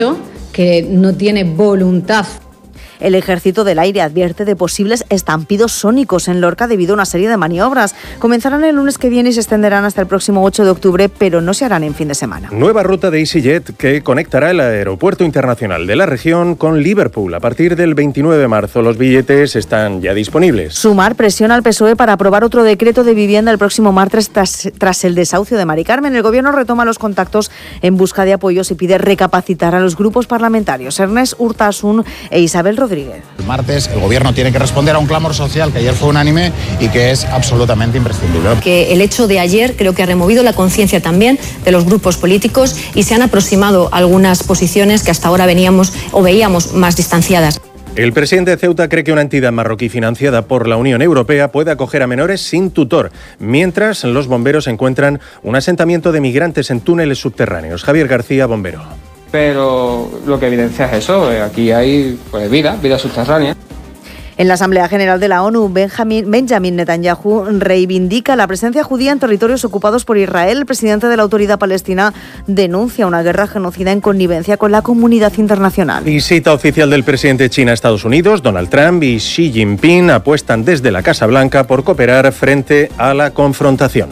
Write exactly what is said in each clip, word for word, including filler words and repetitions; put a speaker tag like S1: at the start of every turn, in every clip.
S1: que no tiene voluntad.
S2: El Ejército del Aire advierte de posibles estampidos sónicos en Lorca debido a una serie de maniobras. Comenzarán el lunes que viene y se extenderán hasta el próximo ocho de octubre, pero no se harán en fin de semana.
S3: Nueva ruta de EasyJet que conectará el aeropuerto internacional de la región con Liverpool. A partir del veintinueve de marzo los billetes están ya disponibles.
S2: Sumar presiona al P S O E para aprobar otro decreto de vivienda el próximo martes tras, tras el desahucio de Mari Carmen. El Gobierno retoma los contactos en busca de apoyos y pide recapacitar a los grupos parlamentarios. Ernest Urtasun e Isabel Rodríguez.
S4: El martes el Gobierno tiene que responder a un clamor social que ayer fue unánime y que es absolutamente imprescindible.
S5: Que el hecho de ayer creo que ha removido la conciencia también de los grupos políticos y se han aproximado a algunas posiciones que hasta ahora veníamos o veíamos más distanciadas.
S3: El presidente de Ceuta cree que una entidad marroquí financiada por la Unión Europea puede acoger a menores sin tutor, mientras los bomberos encuentran un asentamiento de migrantes en túneles subterráneos. Javier García, bombero.
S6: Pero lo que evidencia es eso, aquí hay pues, vida, vida subterránea.
S2: En la Asamblea General de la ONU, Benjamin, Benjamin Netanyahu reivindica la presencia judía en territorios ocupados por Israel. El presidente de la Autoridad Palestina denuncia una guerra genocida en connivencia con la comunidad internacional.
S3: Visita oficial del presidente de China a Estados Unidos. Donald Trump y Xi Jinping apuestan desde la Casa Blanca por cooperar frente a la confrontación.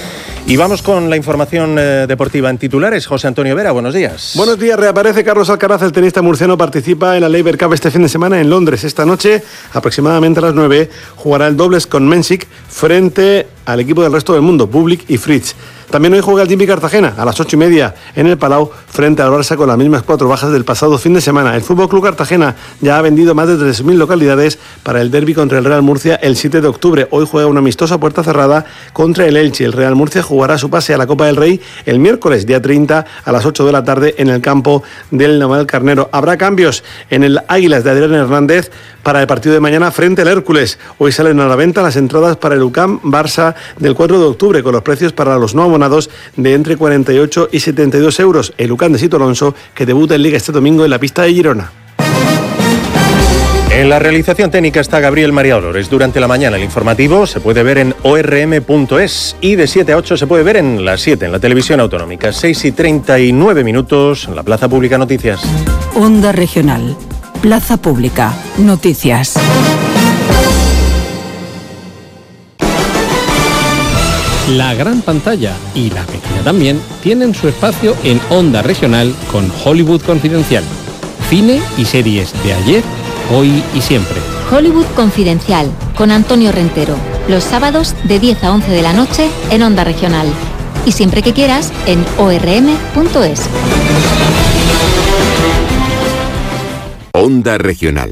S3: Y vamos con la información eh, deportiva en titulares. José Antonio Vera, buenos días.
S7: Buenos días, reaparece Carlos Alcaraz, el tenista murciano, participa en la Laver Cup este fin de semana en Londres. Esta noche, aproximadamente a las nueve, jugará el dobles con Mensik frente al equipo del resto del mundo, Bublik y Fritz. También hoy juega el Timpi Cartagena a las ocho y media en el Palau frente al Barça con las mismas cuatro bajas del pasado fin de semana. El Fútbol Club Cartagena ya ha vendido más de tres mil localidades para el derbi contra el Real Murcia el siete de octubre. Hoy juega una amistosa puerta cerrada contra el Elche. El Real Murcia jugará su pase a la Copa del Rey el miércoles, día treinta, a las ocho de la tarde en el campo del Naval Carnero. Habrá cambios en el Águilas de Adrián Hernández para el partido de mañana frente al Hércules. Hoy salen a la venta las entradas para el U C A M Barça del cuatro de octubre con los precios para los no abonados de entre cuarenta y ocho y setenta y dos euros. El U C A M de Sito Alonso, que debuta en Liga este domingo en la pista de Girona.
S3: En la realización técnica está Gabriel María Olores. Durante la mañana el informativo se puede ver en o erre eme punto es y de siete a ocho se puede ver en las siete en la televisión autonómica. seis y treinta y nueve minutos en la Plaza Pública Noticias.
S8: Onda Regional. Plaza Pública Noticias.
S9: La gran pantalla y la pequeña también tienen su espacio en Onda Regional con Hollywood Confidencial. Cine y series de ayer, hoy y siempre.
S10: Hollywood Confidencial con Antonio Rentero. Los sábados de diez a once de la noche en Onda Regional. Y siempre que quieras en o erre eme punto es.
S11: Onda Regional.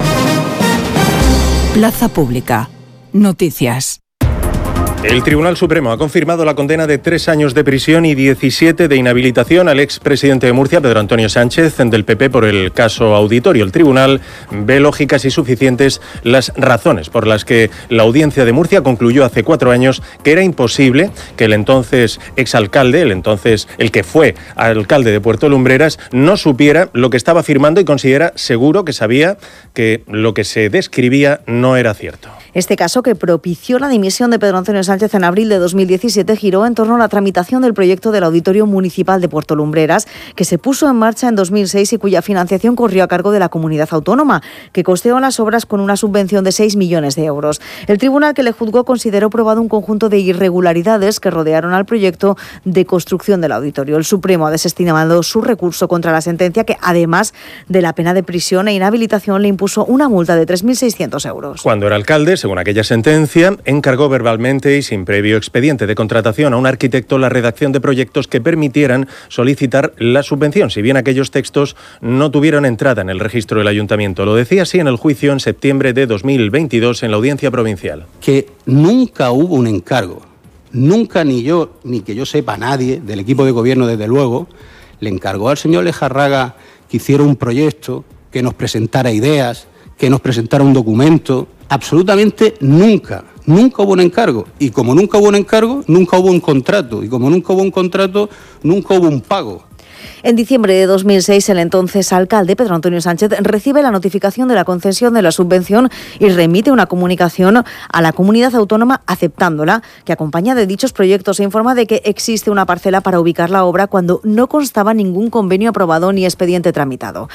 S8: Plaza Pública Noticias.
S3: El Tribunal Supremo ha confirmado la condena de tres años de prisión y diecisiete de inhabilitación al expresidente de Murcia, Pedro Antonio Sánchez, del P P, por el caso Auditorio. El Tribunal ve lógicas y suficientes las razones por las que la Audiencia de Murcia concluyó hace cuatro años que era imposible que el entonces exalcalde, el entonces el que fue alcalde de Puerto Lumbreras, no supiera lo que estaba firmando y considera seguro que sabía que lo que se describía no era cierto.
S2: Este caso, que propició la dimisión de Pedro Antonio Sánchez en abril de dos mil diecisiete, giró en torno a la tramitación del proyecto del Auditorio Municipal de Puerto Lumbreras, que se puso en marcha en dos mil seis y cuya financiación corrió a cargo de la comunidad autónoma, que costeó las obras con una subvención de seis millones de euros. El tribunal que le juzgó consideró probado un conjunto de irregularidades que rodearon al proyecto de construcción del auditorio. El Supremo ha desestimado su recurso contra la sentencia, que además de la pena de prisión e inhabilitación le impuso una multa de tres mil seiscientos euros.
S3: Cuando era alcalde, según aquella sentencia, encargó verbalmente y sin previo expediente de contratación a un arquitecto la redacción de proyectos que permitieran solicitar la subvención, si bien aquellos textos no tuvieron entrada en el registro del ayuntamiento. Lo decía así en el juicio en septiembre de dos mil veintidós en la Audiencia Provincial.
S12: Que nunca hubo un encargo, nunca ni yo, ni que yo sepa nadie del equipo de gobierno, desde luego, le encargó al señor Lejarraga que hiciera un proyecto, que nos presentara ideas, que nos presentara un documento. Absolutamente nunca, nunca hubo un encargo. Y como nunca hubo un encargo, nunca hubo un contrato. Y como nunca hubo un contrato, nunca hubo un pago.
S2: En diciembre de dos mil seis, el entonces alcalde Pedro Antonio Sánchez recibe la notificación de la concesión de la subvención y remite una comunicación a la comunidad autónoma aceptándola, que acompaña de dichos proyectos e informa de que existe una parcela para ubicar la obra cuando no constaba ningún convenio aprobado ni expediente tramitado.